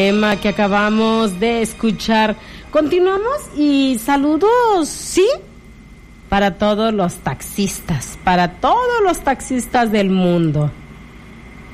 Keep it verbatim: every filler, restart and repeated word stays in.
tema que acabamos de escuchar. Continuamos y saludos, ¿sí? Para todos los taxistas, para todos los taxistas del mundo.